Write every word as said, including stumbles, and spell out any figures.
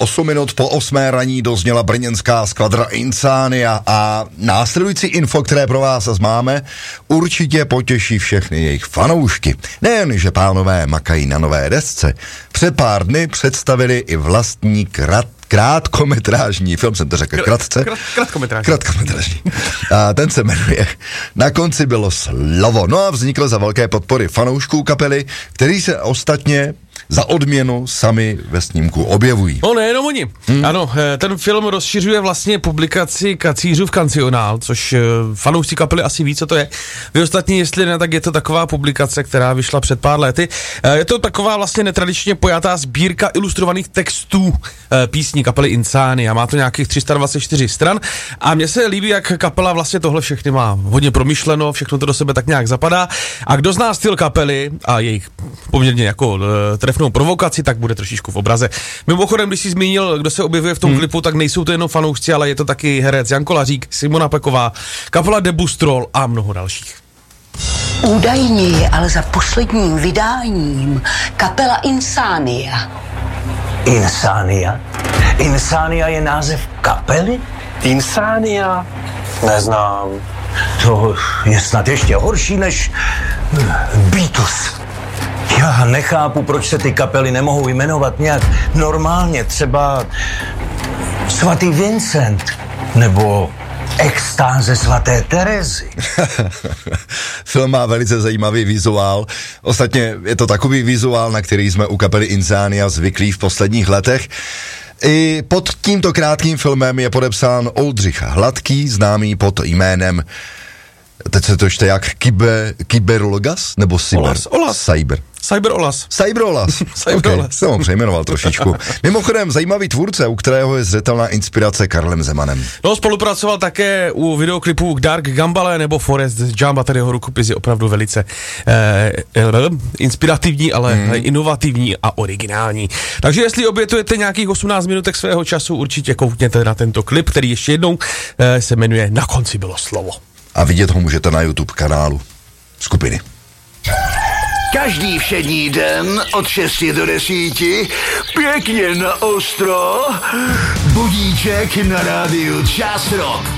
osm minut po osmé raní dozněla brněnská skvadra Insania a následující info, které pro vás máme, určitě potěší všechny jejich fanoušky. Nejen, že pánové makají na nové desce, před pár dny představili i vlastní krat krátkometrážní film, jsem to řekl, krátce. Krát, krátkometrážní. Krátkometrážní. A ten se jmenuje Na konci bylo slovo. No a vznikl za velké podpory fanoušků kapely, který se ostatně za odměnu sami ve snímku objevují. No nejenom oni. Hmm. Ano, ten film rozšiřuje vlastně publikaci Kacířův kancionál, což fanoušci kapely asi ví, co to je. Vy ostatní, jestli ne, tak je to taková publikace, která vyšla před pár lety. Je to taková vlastně netradičně pojatá sbírka ilustrovaných textů písní kapely Insania. Má to nějakých tři sta dvacet čtyři stran a mně se líbí, jak kapela vlastně tohle všechny má hodně promyšleno, všechno to do sebe tak nějak zapadá. A kdo zná styl kapely a jejich poměrně jako trefnou provokaci, tak bude trošičku v obraze. Mimochodem, když jsi zmínil, kdo se objevuje v tom hmm. klipu, tak nejsou to jenom fanoušci, ale je to taky herec Jan Kolařík, Simona Peková, kapela Debustrol a mnoho dalších. Údajně je ale za posledním vydáním kapela Insania. Insania? Insania je název kapely? Insania? Neznám. To je snad ještě horší než Beatles. Já nechápu, proč se ty kapely nemohou jmenovat nějak normálně, třeba Svatý Vincent nebo Extáze svaté Terezy. Film má velice zajímavý vizuál. Ostatně je to takový vizuál, na který jsme u kapely Insania zvyklí v posledních letech. I pod tímto krátkým filmem je podepsán Oldřich Hladký, známý pod jménem, teď se to čte jak Kyber, Kyberologas, nebo Cyber? Olas, Olas. Cyber. Cyber Olas. Cyber Olas. Cyber Okay, Olas. jsem ho přejmenoval trošičku. Mimochodem, zajímavý tvůrce, u kterého je zřetelná inspirace Karlem Zemanem. No, spolupracoval také u videoklipů Dark Gambale nebo Forest Jump, a tady jeho rukopis je opravdu velice eh, inspirativní, ale hmm. inovativní a originální. Takže jestli obětujete nějakých osmnáct minutek svého času, určitě koukněte na tento klip, který ještě jednou eh, se jmenuje Na konci bylo slovo. A vidět ho můžete na YouTube kanálu skupiny. Každý všední den od šesti do desíti pěkně na ostro budíček na rádiu Čas Rock.